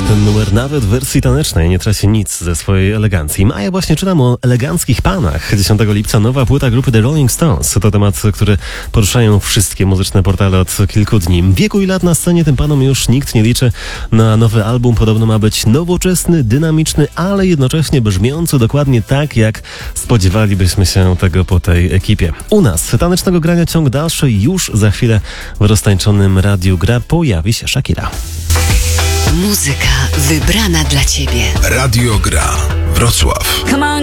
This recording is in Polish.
Ten numer nawet w wersji tanecznej nie traci nic ze swojej elegancji. A ja właśnie czytam o eleganckich panach. 10 lipca nowa płyta grupy The Rolling Stones. To temat, który poruszają wszystkie muzyczne portale od kilku dni. Wieku i lat na scenie tym panom już nikt nie liczy. Na nowy album podobno ma być nowoczesny, dynamiczny, ale jednocześnie brzmiący dokładnie tak, jak spodziewalibyśmy się tego po tej ekipie. U nas tanecznego grania ciąg dalszy. Już za chwilę w roztańczonym Radiu Gra pojawi się Shakira. Muzyka wybrana dla Ciebie. Radio Gra Wrocław.